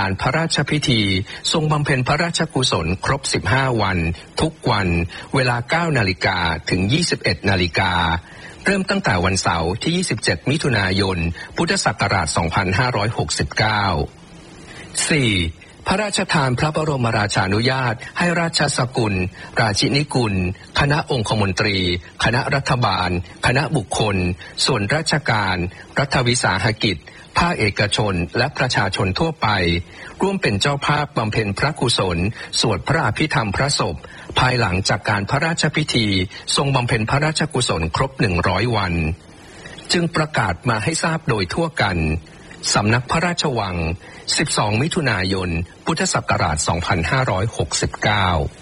การพระราชพิธีทรงบำเพ็ญพระราชกุศลครบ15วันทุกวันเวลา 9 นาฬิกาถึง 21 นาฬิกาเริ่มตั้งแต่วันเสาร์ที่ 27 มิถุนายน พุทธศักราช 2569 4. พระราชทานพระบรมราชานุญาตให้ราชสกุลราชินีกุลคณะองคมนตรีคณะรัฐบาลคณะบุคคลส่วนราชการรัฐวิสาหกิจภาคเอกชนและประชาชนทั่วไปร่วมเป็นเจ้าภาพบำเพ็ญพระกุศลสวดพระอภิธรรมพระศพภายหลังจากการพระราชพิธีทรงบำเพ็ญพระราชกุศลครบ100วันจึงประกาศมาให้ทราบโดยทั่วกันสำนักพระราชวัง12 มิถุนายน พุทธศักราช 2569